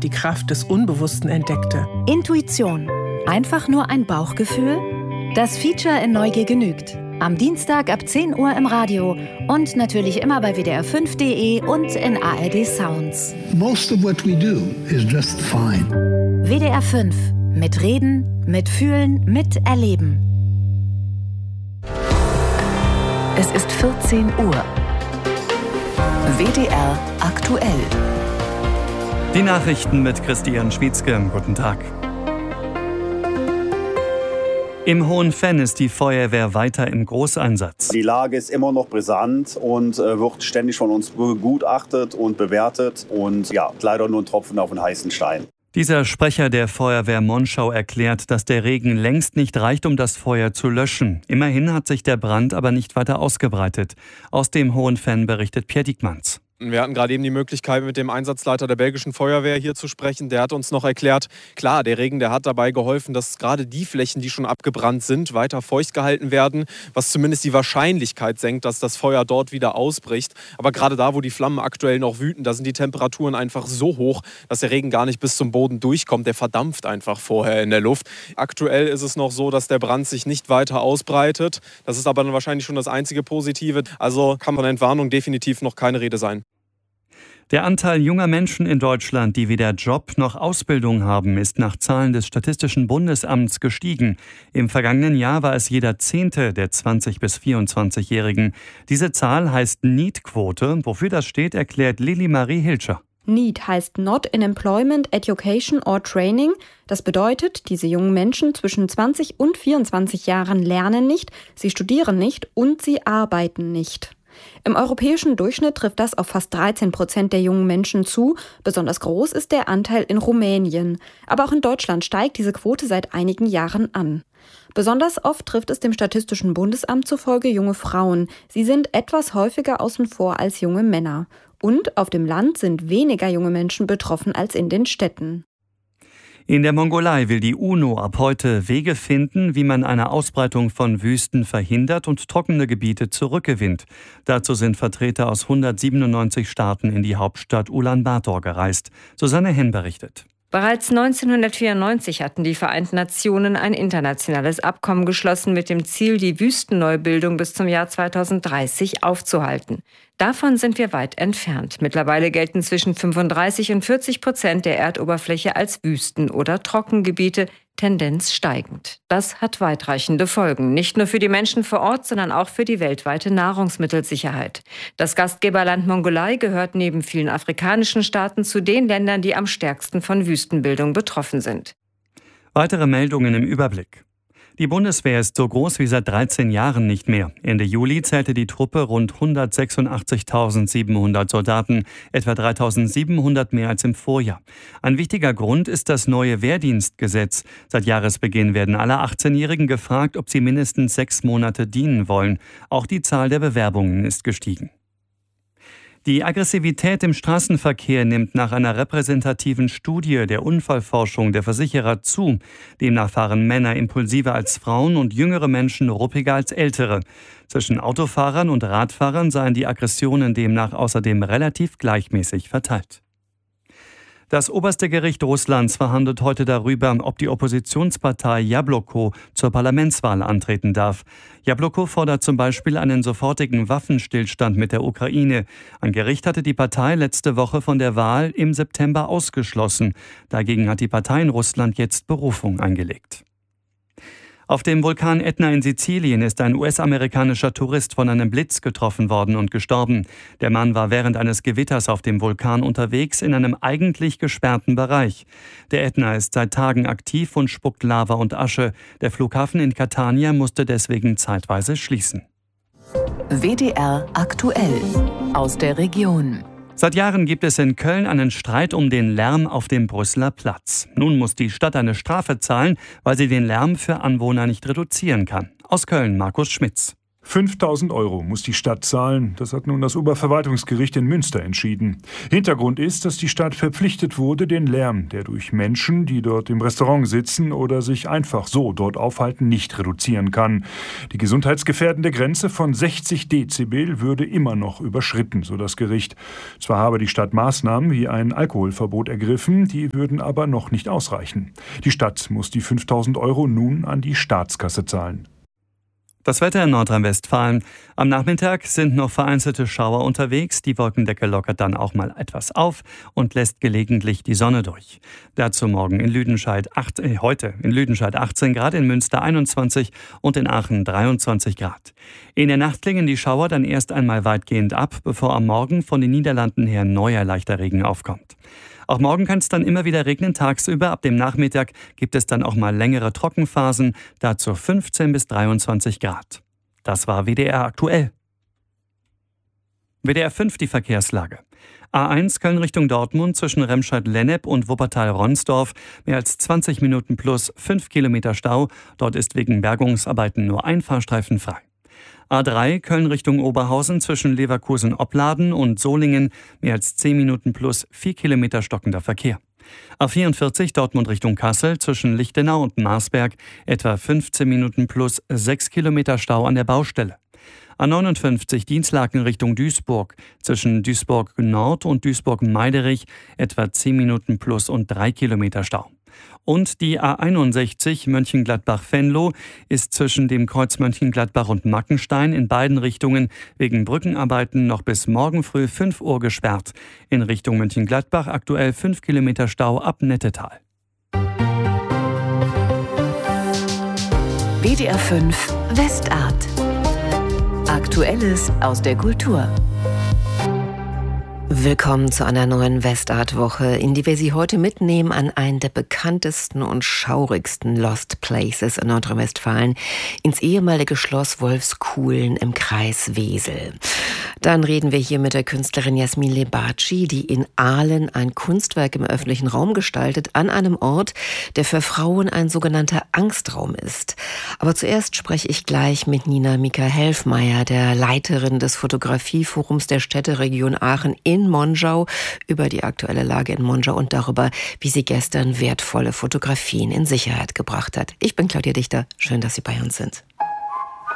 die Kraft des Unbewussten entdeckte. Intuition. Einfach nur ein Bauchgefühl? Das Feature in Neugier genügt. Am Dienstag ab 10 Uhr im Radio und natürlich immer bei WDR5.de und in ARD Sounds. Most of what we do is just fine. WDR 5. Mit Reden, mit Fühlen, mit Erleben. Es ist 14 Uhr. WDR aktuell. Die Nachrichten mit Christian Schwietzke. Guten Tag. Im Hohenfenn ist die Feuerwehr weiter im Großeinsatz. Die Lage ist immer noch brisant und wird ständig von uns begutachtet und bewertet. Und ja, leider nur ein Tropfen auf den heißen Stein. Dieser Sprecher der Feuerwehr Monschau erklärt, dass der Regen längst nicht reicht, um das Feuer zu löschen. Immerhin hat sich der Brand aber nicht weiter ausgebreitet. Aus dem Hohenfenn berichtet Pierre Diekmanns. Wir hatten gerade eben die Möglichkeit, mit dem Einsatzleiter der belgischen Feuerwehr hier zu sprechen. Der hat uns noch erklärt, klar, der Regen, der hat dabei geholfen, dass gerade die Flächen, die schon abgebrannt sind, weiter feucht gehalten werden, was zumindest die Wahrscheinlichkeit senkt, dass das Feuer dort wieder ausbricht. Aber gerade da, wo die Flammen aktuell noch wüten, da sind die Temperaturen einfach so hoch, dass der Regen gar nicht bis zum Boden durchkommt. Der verdampft einfach vorher in der Luft. Aktuell ist es noch so, dass der Brand sich nicht weiter ausbreitet. Das ist aber dann wahrscheinlich schon das einzige Positive. Also kann von Entwarnung definitiv noch keine Rede sein. Der Anteil junger Menschen in Deutschland, die weder Job noch Ausbildung haben, ist nach Zahlen des Statistischen Bundesamts gestiegen. Im vergangenen Jahr war es jeder 10. der 20- bis 24-Jährigen. Diese Zahl heißt NEET-Quote. Wofür das steht, erklärt Lili Marie Hilscher. NEET heißt Not in Employment, Education or Training. Das bedeutet, diese jungen Menschen zwischen 20 und 24 Jahren lernen nicht, sie studieren nicht und sie arbeiten nicht. Im europäischen Durchschnitt trifft das auf fast 13% der jungen Menschen zu. Besonders groß ist der Anteil in Rumänien. Aber auch in Deutschland steigt diese Quote seit einigen Jahren an. Besonders oft trifft es dem Statistischen Bundesamt zufolge junge Frauen. Sie sind etwas häufiger außen vor als junge Männer. Und auf dem Land sind weniger junge Menschen betroffen als in den Städten. In der Mongolei will die UNO ab heute Wege finden, wie man eine Ausbreitung von Wüsten verhindert und trockene Gebiete zurückgewinnt. Dazu sind Vertreter aus 197 Staaten in die Hauptstadt Ulaanbaatar gereist. Susanne Henn berichtet. Bereits 1994 hatten die Vereinten Nationen ein internationales Abkommen geschlossen mit dem Ziel, die Wüstenneubildung bis zum Jahr 2030 aufzuhalten. Davon sind wir weit entfernt. Mittlerweile gelten zwischen 35 und 40% der Erdoberfläche als Wüsten- oder Trockengebiete, Tendenz steigend. Das hat weitreichende Folgen, nicht nur für die Menschen vor Ort, sondern auch für die weltweite Nahrungsmittelsicherheit. Das Gastgeberland Mongolei gehört neben vielen afrikanischen Staaten zu den Ländern, die am stärksten von Wüstenbildung betroffen sind. Weitere Meldungen im Überblick. Die Bundeswehr ist so groß wie seit 13 Jahren nicht mehr. Ende Juli zählte die Truppe rund 186.700 Soldaten, etwa 3.700 mehr als im Vorjahr. Ein wichtiger Grund ist das neue Wehrdienstgesetz. Seit Jahresbeginn werden alle 18-Jährigen gefragt, ob sie mindestens 6 Monate dienen wollen. Auch die Zahl der Bewerbungen ist gestiegen. Die Aggressivität im Straßenverkehr nimmt nach einer repräsentativen Studie der Unfallforschung der Versicherer zu. Demnach fahren Männer impulsiver als Frauen und jüngere Menschen ruppiger als ältere. Zwischen Autofahrern und Radfahrern seien die Aggressionen demnach außerdem relativ gleichmäßig verteilt. Das oberste Gericht Russlands verhandelt heute darüber, ob die Oppositionspartei Jabloko zur Parlamentswahl antreten darf. Jabloko fordert zum Beispiel einen sofortigen Waffenstillstand mit der Ukraine. Ein Gericht hatte die Partei letzte Woche von der Wahl im September ausgeschlossen. Dagegen hat die Partei in Russland jetzt Berufung eingelegt. Auf dem Vulkan Ätna in Sizilien ist ein US-amerikanischer Tourist von einem Blitz getroffen worden und gestorben. Der Mann war während eines Gewitters auf dem Vulkan unterwegs in einem eigentlich gesperrten Bereich. Der Ätna ist seit Tagen aktiv und spuckt Lava und Asche. Der Flughafen in Catania musste deswegen zeitweise schließen. WDR aktuell aus der Region. Seit Jahren gibt es in Köln einen Streit um den Lärm auf dem Brüsseler Platz. Nun muss die Stadt eine Strafe zahlen, weil sie den Lärm für Anwohner nicht reduzieren kann. Aus Köln, Markus Schmitz. 5.000 € muss die Stadt zahlen. Das hat nun das Oberverwaltungsgericht in Münster entschieden. Hintergrund ist, dass die Stadt verpflichtet wurde, den Lärm, der durch Menschen, die dort im Restaurant sitzen oder sich einfach so dort aufhalten, nicht reduzieren kann. Die gesundheitsgefährdende Grenze von 60 Dezibel würde immer noch überschritten, so das Gericht. Zwar habe die Stadt Maßnahmen wie ein Alkoholverbot ergriffen, die würden aber noch nicht ausreichen. Die Stadt muss die 5.000 € nun an die Staatskasse zahlen. Das Wetter in Nordrhein-Westfalen. Am Nachmittag sind noch vereinzelte Schauer unterwegs. Die Wolkendecke lockert dann auch mal etwas auf und lässt gelegentlich die Sonne durch. Dazu morgen in Lüdenscheid heute in Lüdenscheid 18 Grad, in Münster 21 und in Aachen 23 Grad. In der Nacht klingen die Schauer dann erst einmal weitgehend ab, bevor am Morgen von den Niederlanden her neuer leichter Regen aufkommt. Auch morgen kann es dann immer wieder regnen, tagsüber. Ab dem Nachmittag gibt es dann auch mal längere Trockenphasen, dazu 15 bis 23 Grad. Das war WDR aktuell. WDR 5 die Verkehrslage. A1 Köln Richtung Dortmund zwischen Remscheid-Lennep und Wuppertal-Ronsdorf. Mehr als 20 Minuten plus 5 Kilometer Stau. Dort ist wegen Bergungsarbeiten nur ein Fahrstreifen frei. A3 Köln Richtung Oberhausen zwischen Leverkusen-Opladen und Solingen, mehr als 10 Minuten plus 4 Kilometer stockender Verkehr. A44 Dortmund Richtung Kassel zwischen Lichtenau und Marsberg, etwa 15 Minuten plus 6 Kilometer Stau an der Baustelle. A59 Dienstlaken Richtung Duisburg zwischen Duisburg Nord und Duisburg Meiderich, etwa 10 Minuten plus und 3 Kilometer Stau. Und die A61 Mönchengladbach-Venlo ist zwischen dem Kreuz Mönchengladbach und Mackenstein in beiden Richtungen wegen Brückenarbeiten noch bis morgen früh 5 Uhr gesperrt. In Richtung Mönchengladbach aktuell 5 Kilometer Stau ab Nettetal. WDR 5 Westart. Aktuelles aus der Kultur. Willkommen zu einer neuen Westart-Woche, in die wir Sie heute mitnehmen an einen der bekanntesten und schaurigsten Lost Places in Nordrhein-Westfalen, ins ehemalige Schloss Wolfskuhlen im Kreis Wesel. Dann reden wir hier mit der Künstlerin Jasmin Lebaci, die in Aalen ein Kunstwerk im öffentlichen Raum gestaltet, an einem Ort, der für Frauen ein sogenannter Angstraum ist. Aber zuerst spreche ich gleich mit Nina Mika-Helfmeier, der Leiterin des Fotografieforums der Städteregion Aachen in Monschau, über die aktuelle Lage in Monschau und darüber, wie sie gestern wertvolle Fotografien in Sicherheit gebracht hat. Ich bin Claudia Dichter, schön, dass Sie bei uns sind.